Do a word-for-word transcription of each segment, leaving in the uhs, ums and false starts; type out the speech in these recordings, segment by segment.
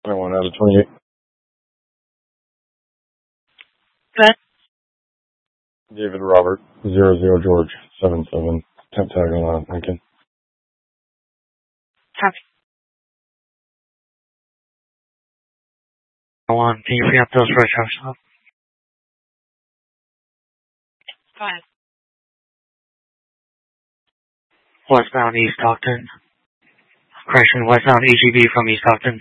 twenty-one out of twenty-eight. Good. David Robert, zero zero George, seven seven. Temp tag on Lincoln. Copy. One, can you free up those for a truck stop? Go ahead. Westbound East Stockton. Correction, westbound H E B from East Stockton.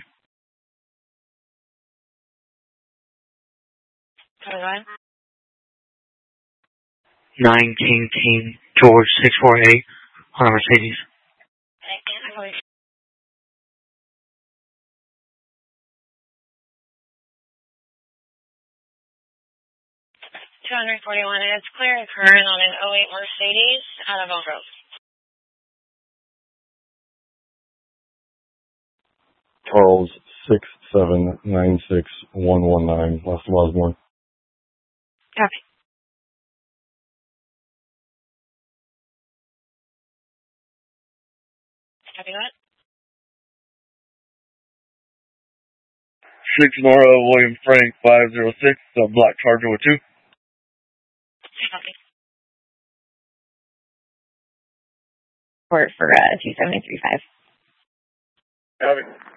Go ahead. Nine King King George six four eight on a Mercedes. two forty-one, and it's clear and current on an oh eight Mercedes out of Elk Grove. Charles, six seven nine six one one nine, West of Osborne. Copy. Copy that. six Nora William Frank five zero six, a black Charger with two. Copy. Report for uh, two seven three five. Copy.